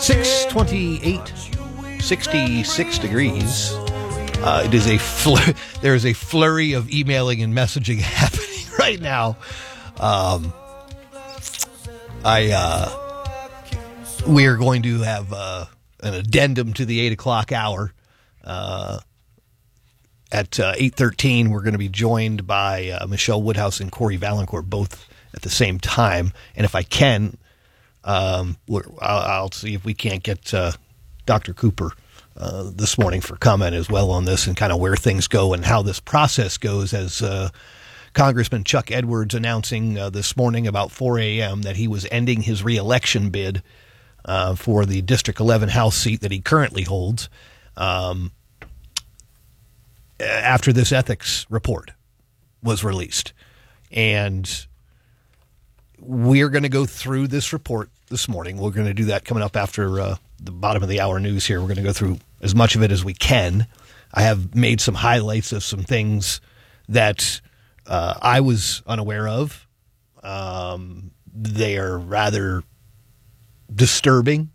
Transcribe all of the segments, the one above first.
628, 66 degrees. It is there is a flurry of emailing and messaging happening right now. We are going to have an addendum to the 8 o'clock hour. At 8:13, we're going to be joined by Michelle Woodhouse and Corey Valancourt, both at the same time. And if I can, I'll see if we can't get Dr. Cooper this morning for comment as well on this and kind of where things go and how this process goes, as Congressman Chuck Edwards announcing this morning about 4 a.m. that he was ending his reelection bid for the District 11 House seat that he currently holds after this ethics report was released. And we're going to go through this report this morning. We're going to do that coming up after the bottom of the hour news here. We're going to go through as much of it as we can. I have made some highlights of some things that I was unaware of. They are rather disturbing.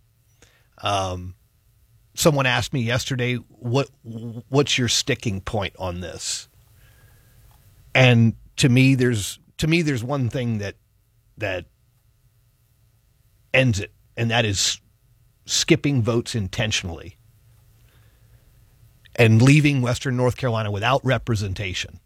Someone asked me yesterday, what's your sticking point on this? And to me, there's one thing that ends it, and that is skipping votes intentionally and leaving Western North Carolina without representation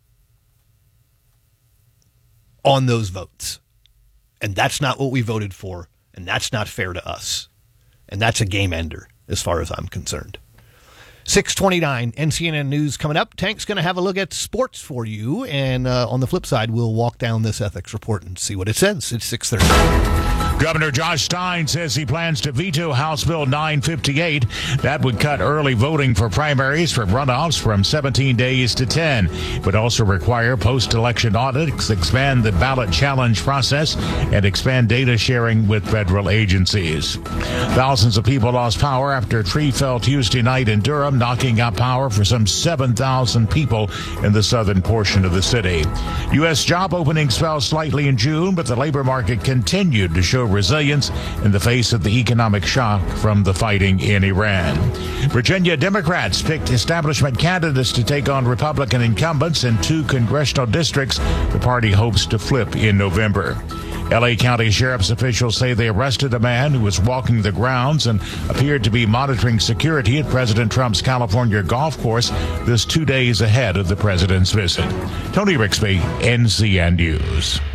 on those votes. And that's not what we voted for, and that's not fair to us. And that's a game ender as far as I'm concerned. 6:29, NCNN News coming up. Tank's going to have a look at sports for you, and on the flip side, we'll walk down this ethics report and see what it says. It's 6:30. Governor Josh Stein says he plans to veto House Bill 958. That would cut early voting for primaries for runoffs from 17 days to 10. It would also require post-election audits, expand the ballot challenge process, and expand data sharing with federal agencies. Thousands of people lost power after a tree fell Tuesday night in Durham, knocking out power for some 7,000 people in the southern portion of the city. U.S. job openings fell slightly in June, but the labor market continued to show resilience in the face of the economic shock from the fighting in Iran. Virginia Democrats picked establishment candidates to take on Republican incumbents in 2 congressional districts the party hopes to flip in November. L.A. County Sheriff's officials say they arrested a man who was walking the grounds and appeared to be monitoring security at President Trump's California golf course this 2 days ahead of the president's visit. Tony Rixby, NCN News.